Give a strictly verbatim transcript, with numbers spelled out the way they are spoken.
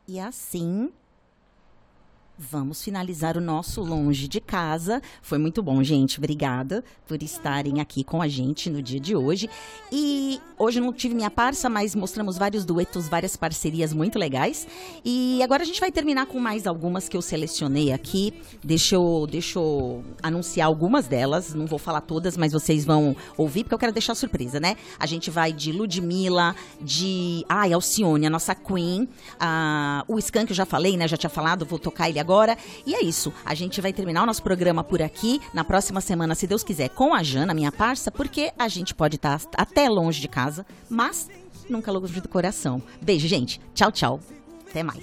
E assim, vamos finalizar o nosso Longe de Casa. Foi muito bom, gente. Obrigada por estarem aqui com a gente no dia de hoje. E hoje eu não tive minha parça, mas mostramos vários duetos, várias parcerias muito legais. E agora a gente vai terminar com mais algumas que eu selecionei aqui. Deixa eu, deixa eu anunciar algumas delas. Não vou falar todas, mas vocês vão ouvir, porque eu quero deixar surpresa, né? A gente vai de Ludmilla, de... Ai, Alcione, a nossa Queen. Ah, o Skank eu já falei, né? Já tinha falado, vou tocar ele agora. E é isso. A gente vai terminar o nosso programa por aqui. Na próxima semana, se Deus quiser, com a Jana, minha parça, porque a gente pode estar até longe de casa, mas nunca longe do coração. Beijo, gente. Tchau, tchau. Até mais.